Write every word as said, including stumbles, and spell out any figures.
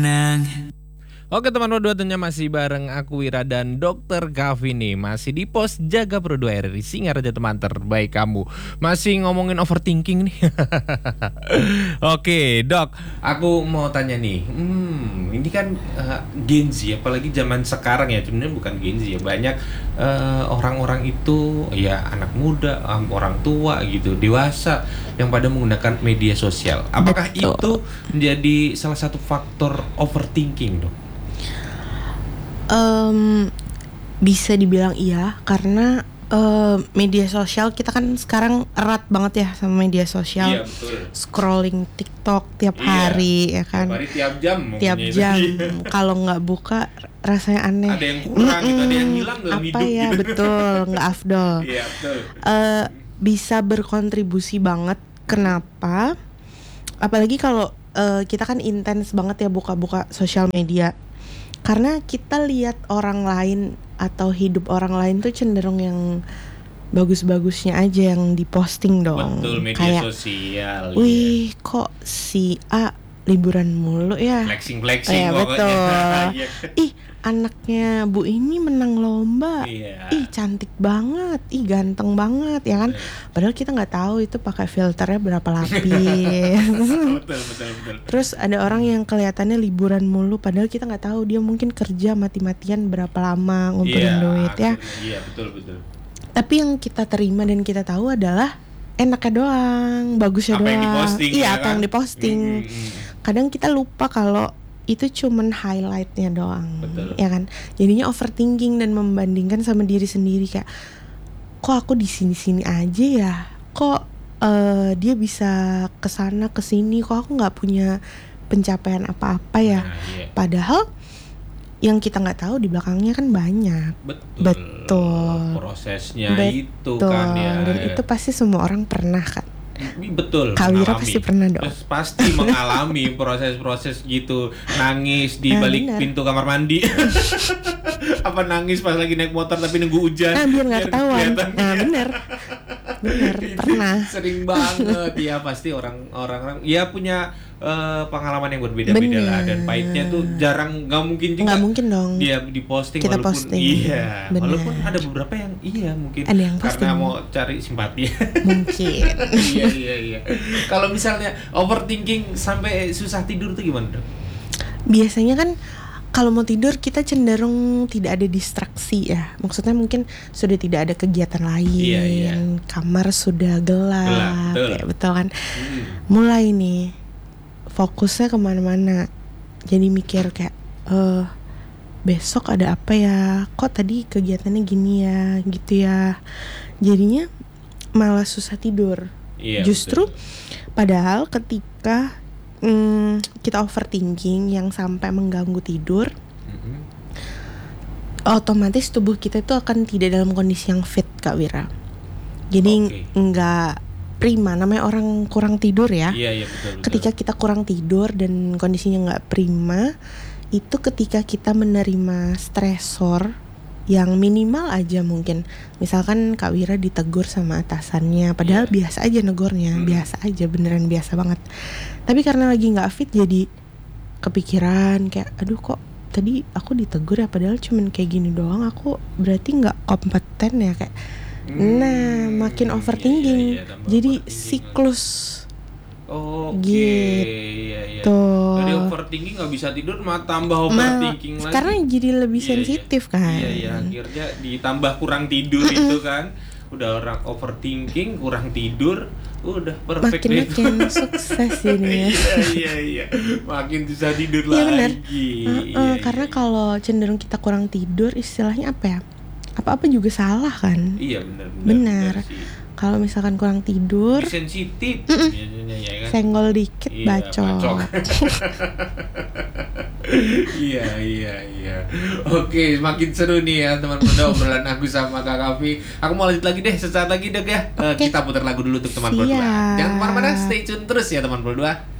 Oke teman berdua, tentunya masih bareng aku Wira dan dokter Gavi nih. Masih di pos Jaga Pro dua R R I Singaraja, teman terbaik kamu. Masih ngomongin overthinking nih. Oke dok, aku mau tanya nih. Hmm, ini kan uh, Gen Z, apalagi zaman sekarang ya. Sebenarnya bukan Gen Z ya, banyak uh, orang-orang itu ya anak muda, um, orang tua gitu, dewasa yang pada menggunakan media sosial. Apakah Betul. itu menjadi salah satu faktor overthinking dok? Um, bisa dibilang iya, karena uh, media sosial kita kan sekarang erat banget ya sama media sosial. Iya betul. Scrolling TikTok tiap Iya. hari ya kan. Tiap hari tiap jam. Tiap mempunyai jam. itu. Kalau nggak buka rasanya aneh. Ada yang kurang gitu, ada yang hilang dalam apa hidup ya, gitu. betul, nggak afdol. Iya betul. Uh, bisa berkontribusi banget. Kenapa? Apalagi kalau uh, kita kan intens banget ya buka-buka sosial media. Karena kita lihat orang lain atau hidup orang lain tuh cenderung yang bagus-bagusnya aja yang diposting dong. Betul, media Kayak, sosial. wih kok si A liburan mulu ya. Flexing-flexing Eh, pokoknya. betul. Iya. Ih, anaknya Bu ini menang lomba. Iya. Ih, cantik banget. Ih, ganteng banget ya kan. Padahal kita nggak tahu itu pakai filternya berapa lapis. betul, betul, betul. Terus ada orang yang kelihatannya liburan mulu, padahal kita nggak tahu dia mungkin kerja mati-matian berapa lama ngumpulin Iya, duit ya. akhirnya, iya, betul, betul. Tapi yang kita terima dan kita tahu adalah enaknya doang, bagusnya Apa doang. yang diposting, iya, ya apa kan? yang diposting. Hmm. Kadang kita lupa kalau itu cuman highlightnya doang. Betul. Ya kan? Jadinya overthinking dan membandingkan sama diri sendiri, kayak kok aku di sini-sini aja ya? Kok uh, dia bisa kesana kesini? Kok aku nggak punya pencapaian apa-apa ya? Nah, iya. Padahal yang kita nggak tahu di belakangnya kan banyak. Betul. Betul. Prosesnya Betul. itu kan ya. Dan ya. itu pasti semua orang pernah kan. Betul. Kak Wira mengalami. pasti pernah dong. Terus pasti mengalami proses-proses gitu, nangis di Nah, balik bener. pintu kamar mandi. Apa nangis pas lagi naik motor tapi nunggu hujan. Nah, biar nggak ketahuan. kelihatan. Nah, bener. Bener, Itu pernah. sering banget ya, pasti orang-orang ya punya uh, pengalaman yang berbeda-beda Bener. lah, dan pahitnya tuh jarang, nggak mungkin juga Nggak mungkin dong. dia diposting Kita walaupun posting. iya, Bener. walaupun ada beberapa yang iya mungkin Ada yang karena posting. mau cari simpati. Mungkin. iya iya iya. Kalau misalnya overthinking sampai susah tidur tuh gimana dok? Biasanya kan kalau mau tidur kita cenderung tidak ada distraksi ya. Maksudnya mungkin sudah tidak ada kegiatan lain. Iya, iya. Kamar sudah gelap. Gelap, betul. Ya, betul kan. Hmm. Mulai nih fokusnya kemana-mana. Jadi mikir kayak eh besok ada apa ya? Kok tadi kegiatannya gini ya, gitu ya. Jadinya malah susah tidur. Iya, Justru betul. padahal ketika mm, kita overthinking yang sampai mengganggu tidur, Mhm. otomatis tubuh kita itu akan tidak dalam kondisi yang fit, Kak Wira. Jadi Oke. nggak prima, namanya orang kurang tidur ya. Iya iya betul, betul. Ketika kita kurang tidur dan kondisinya nggak prima, itu ketika kita menerima stresor yang minimal aja mungkin. Misalkan Kak Wira ditegur sama atasannya, padahal Iya. biasa aja negornya, Hmm. biasa aja, beneran biasa banget. Tapi karena lagi nggak fit jadi kepikiran kayak, aduh kok tadi aku ditegur ya, padahal cuman kayak gini doang, aku berarti nggak kompeten ya kayak. Hmm, Nah, makin iya, overthinking. iya, iya, tambah Jadi overthinking. siklus Oke, Gitu. iya, iya. tuh. Dari overthinking nggak bisa tidur, malah tambah Ma- overthinking lagi. sekarang jadi lebih Iya, sensitif iya. kan. Iya, iya. Akhirnya ditambah kurang tidur itu kan. Udah orang overthinking, kurang tidur, udah perfect Makin deh. makin sukses ini ya. Iya, iya, iya. Makin susah tidur Iya, benar. lagi. Uh-uh, Iya, karena iya, kalau cenderung kita kurang tidur, istilahnya apa ya? Apa-apa juga salah kan. iya benar, benar. Benar. benar sih. Kalau misalkan kurang tidur, Lebih sensitif biasanya ya kan. senggol dikit Iya, bacok. Iya iya iya. Oke, makin seru nih ya teman berdua obrolan aku sama Kak Kavi. Aku mau lanjut lagi deh sesaat lagi dok ya. Eh, Oke. kita putar lagu dulu untuk teman Siap. berdua. Jangan kemana-mana, stay tune terus ya teman berdua.